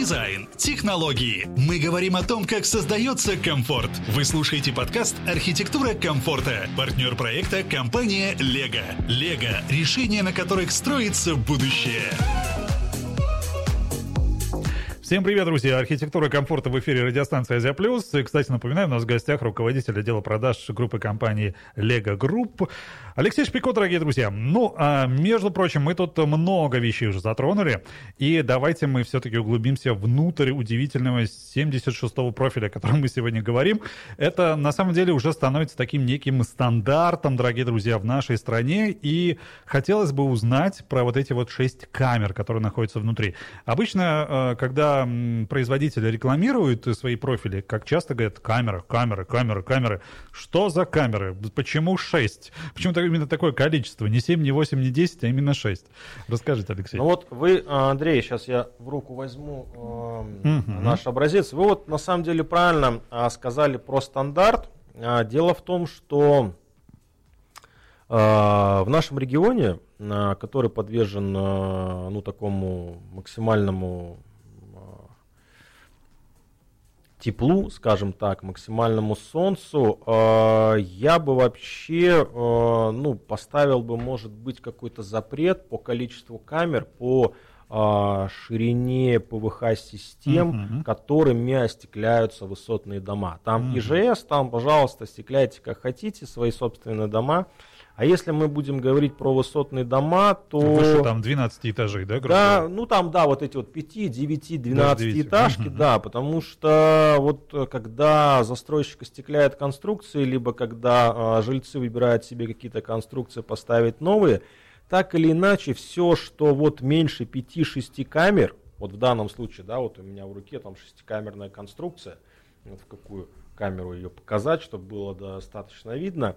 дизайн, технологии. Мы говорим о том, как создается комфорт. Вы слушаете подкаст «Архитектура комфорта». Партнер проекта – компания «Лего». «Лего» – решения, на которых строится будущее. Всем привет, друзья! Архитектура комфорта в эфире радиостанции Азия Плюс. И, кстати, напоминаю, у нас в гостях руководитель отдела продаж группы компании Lego Group Алексей Шпико, дорогие друзья. Между прочим, мы тут много вещей уже затронули. И давайте мы все-таки углубимся внутрь удивительного 76-го профиля, о котором мы сегодня говорим. Это, на самом деле, уже становится таким неким стандартом, дорогие друзья, в нашей стране. И хотелось бы узнать про вот эти вот 6 камер, которые находятся внутри. Обычно, когда производители рекламируют свои профили, как часто говорят, камеры. Что за камеры? Почему 6? Почему именно такое количество? Не 7, не 8, не 10, а именно 6. Расскажите, Алексей. Ну вот вы, Андрей, сейчас я в руку возьму наш образец. Вы вот на самом деле правильно сказали про стандарт. Дело в том, что в нашем регионе, который подвержен такому максимальному теплу, скажем так, максимальному солнцу, я бы вообще поставил бы, может быть, какой-то запрет по количеству камер, по ширине ПВХ-систем, которыми остекляются высотные дома. Там ИЖС, там, пожалуйста, остекляйте как хотите свои собственные дома. А если мы будем говорить про высотные дома, то... Выше там 12 этажей, да? Да, вот эти вот 5, 9, 12 этажки, да, потому что вот когда застройщик остекляет конструкции, либо когда жильцы выбирают себе какие-то конструкции поставить новые, так или иначе все, что вот меньше 5-6 камер, вот в данном случае, да, вот у меня в руке там 6-камерная конструкция, вот в какую камеру ее показать, чтобы было достаточно видно.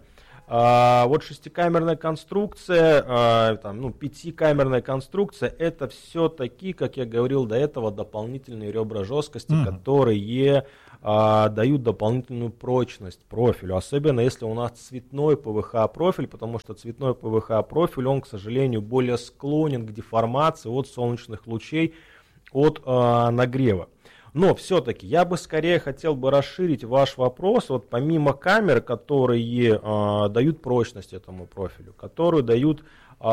Вот 6-камерная конструкция, 5-камерная конструкция, это все-таки, как я говорил до этого, дополнительные ребра жесткости, которые дают дополнительную прочность профилю, особенно если у нас цветной ПВХ-профиль, потому что цветной ПВХ-профиль, он, к сожалению, более склонен к деформации от солнечных лучей, от нагрева. Но все-таки я бы скорее хотел бы расширить ваш вопрос, вот помимо камер, которые дают прочность этому профилю, которые дают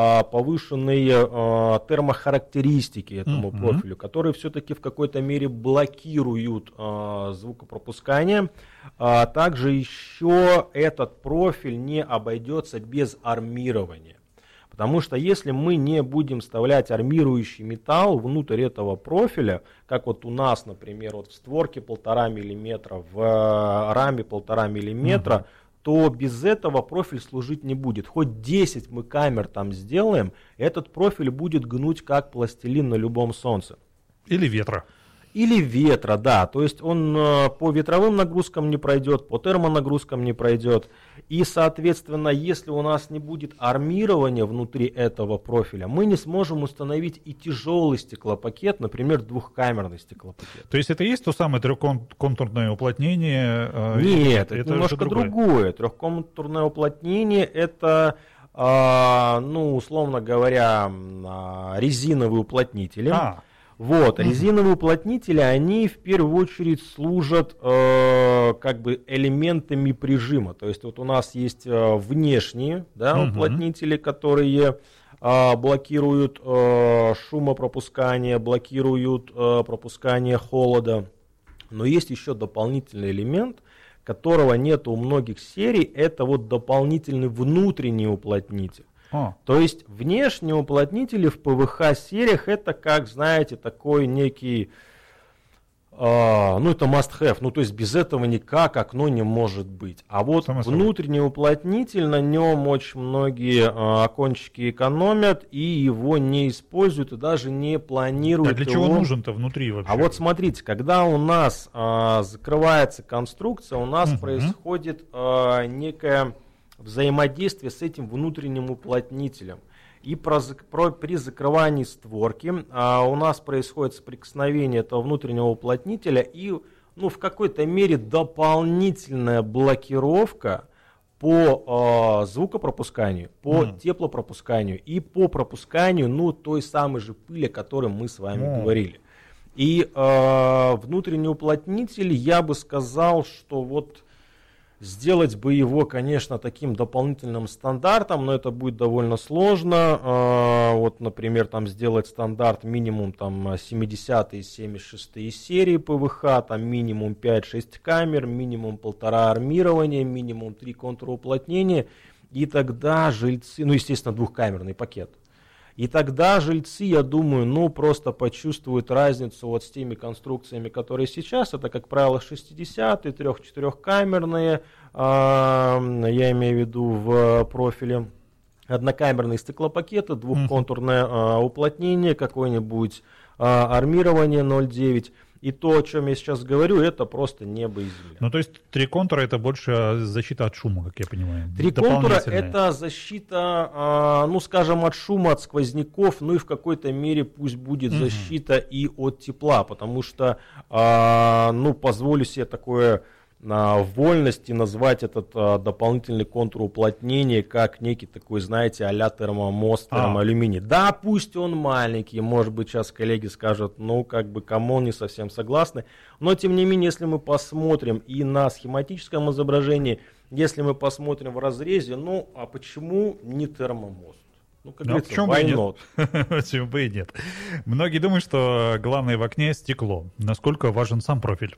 повышенные термохарактеристики этому профилю, которые все-таки в какой-то мере блокируют звукопропускание, также еще этот профиль не обойдется без армирования. Потому что если мы не будем вставлять армирующий металл внутрь этого профиля, как вот у нас, например, вот в створке 1,5 мм, в раме 1,5 мм, то без этого профиль служить не будет. Хоть 10 мы камер там сделаем, этот профиль будет гнуть как пластилин на любом солнце. Или ветра. Или ветра, да, то есть он по ветровым нагрузкам не пройдет, по термонагрузкам не пройдет. И, соответственно, если у нас не будет армирования внутри этого профиля, мы не сможем установить и тяжелый стеклопакет, например, 2-камерный стеклопакет. То есть это есть то самое трехконтурное уплотнение? Нет, это немножко другое. Трехконтурное уплотнение это, условно говоря, резиновые уплотнители. Резиновые уплотнители, они в первую очередь служат элементами прижима. То есть вот у нас есть внешние уплотнители, которые блокируют шумопропускание, блокируют пропускание холода. Но есть еще дополнительный элемент, которого нет у многих серий, это вот дополнительный внутренний уплотнитель. То есть внешние уплотнители в ПВХ-сериях это, как знаете, такой некий, это must have, то есть без этого никак окно не может быть. А вот внутренний уплотнитель, на нем очень многие окончики экономят и его не используют и даже не планируют. А для чего нужен-то внутри вообще? А вот смотрите, когда у нас закрывается конструкция, у нас происходит некая взаимодействие с этим внутренним уплотнителем. И при закрывании створки у нас происходит соприкосновение этого внутреннего уплотнителя и в какой-то мере дополнительная блокировка по звукопропусканию, по теплопропусканию и по пропусканию той самой же пыли, о которой мы с вами говорили. И внутренний уплотнитель, я бы сказал, что вот сделать бы его, конечно, таким дополнительным стандартом, но это будет довольно сложно. Вот, например, там сделать стандарт минимум там 70 и 76 серии ПВХ, там минимум 5-6 камер, минимум 1,5 армирования, минимум 3 контура уплотнения. И тогда жильцы, ну, естественно, двухкамерный пакет. И тогда жильцы, я думаю, ну, просто почувствуют разницу вот с теми конструкциями, которые сейчас. Это, как правило, 60-е, 3-4-камерные, я имею в виду в профиле. Однокамерные стеклопакеты, двухконтурное уплотнение, какое-нибудь армирование 0,9. И то, о чем я сейчас говорю, это просто небо и земля. Ну, то есть 3 контура — это больше защита от шума, как я понимаю. 3 контура — это защита, ну, скажем, от шума, от сквозняков, ну и в какой-то мере пусть будет защита и от тепла, потому что, ну, позволю себе такое в вольности назвать этот дополнительный контур уплотнения как некий такой, знаете, а-ля термомост, термоалюминий. Да, пусть он маленький, может быть, сейчас коллеги скажут, ну, как бы, камон, не совсем согласны, но, тем не менее, если мы посмотрим и на схематическом изображении, если мы посмотрим в разрезе, ну, а почему не термомост? Ну, как говорится, why not? Почему бы и нет? Многие думают, что главное в окне стекло. Насколько важен сам профиль?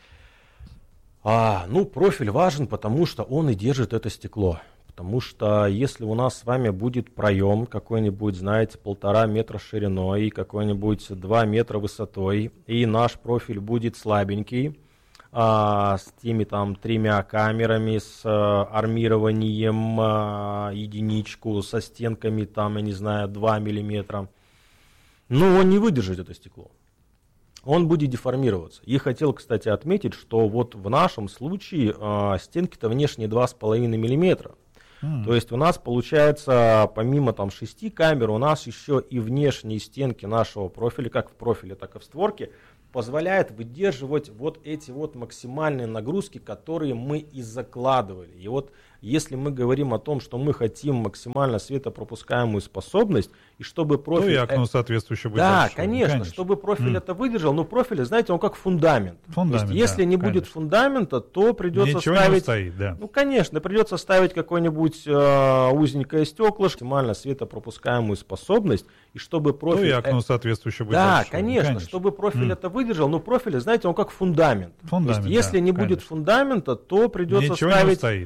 Ну, профиль важен, потому что он и держит это стекло. Потому что если у нас с вами будет проем какой-нибудь, знаете, 1,5 метра шириной, какой-нибудь 2 метра высотой, и наш профиль будет слабенький, с теми там 3 камерами, с армированием единичку, со стенками там, я не знаю, 2 миллиметра, ну, он не выдержит это стекло. Он будет деформироваться. И хотел, кстати, отметить, что вот в нашем случае стенки-то внешние 2,5 мм. То есть у нас получается, помимо там 6 камер, у нас еще и внешние стенки нашего профиля, как в профиле, так и в створке, позволяет выдерживать вот эти вот максимальные нагрузки, которые мы и закладывали. И вот если мы говорим о том, что мы хотим максимально светопропускаемую способность, и чтобы профиль... Ну и окно соответствующее будет. Да, конечно, чтобы профиль это выдержал, но профиль, знаете, он как фундамент. Фундамент, то есть, если не будет фундамента, то придется ничего ставить... не устоит, да. Ну, конечно, придется ставить какое-нибудь узенькое стекло, максимально светопропускаемую способность, и чтобы профиль... Ну и окно соответствующее будет. Да, конечно, чтобы профиль это выдержал, но профиль, знаете, он как фундамент. То есть, если не будет фундамента, то придется ничего ставить... не устоит.